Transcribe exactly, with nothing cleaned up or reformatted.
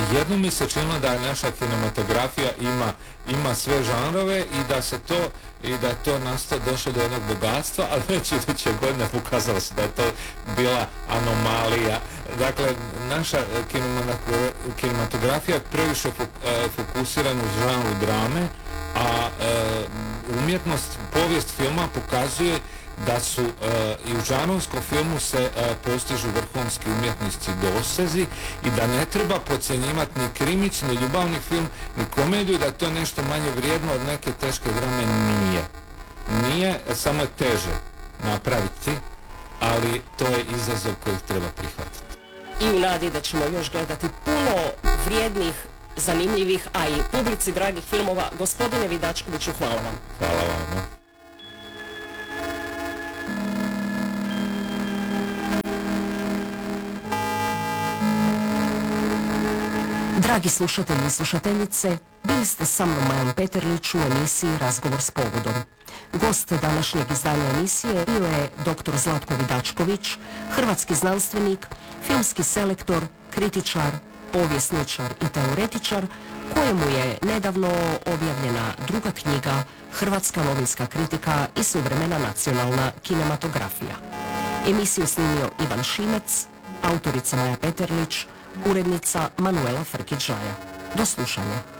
jedno mi se činilo da naša kinematografija ima, ima sve žanrove i da se to i da je to nasto, došlo do jednog bogatstva, ali već iduće godine pokazalo se da je to bila anomalija. Dakle, naša kinematografija je previše fokusirana u žanru drame, a umjetnost, povijest filma pokazuje da su uh, i u žanrovskom filmu se uh, postižu vrhunski umjetnici dosezi i da ne treba podcjenjivati ni krimić, ni ljubavni film, ni komediju, da je to nešto manje vrijedno od neke teške drame. Nije. Nije, samo je teže napraviti, ali to je izazov koji treba prihvatiti. I u nadi da ćemo još gledati puno vrijednih, zanimljivih, a i publici dragih filmova. Gospodine Vidačkoviću, hvala vam. Hvala vam. Dragi slušatelji i slušateljice, bili ste sa mnom Majom Peterlić u emisiji Razgovor s povodom. Gost današnjeg izdanja emisije bio je doktor Zlatko Vidačković, hrvatski znanstvenik, filmski selektor, kritičar, povjesničar i teoretičar, kojemu je nedavno objavljena druga knjiga Hrvatska novinska kritika i suvremena nacionalna kinematografija. Emisiju snimio Ivan Šimec, autorica Maja Peterlić, urednica Manuela Frkić-Žaja. Do slušanja.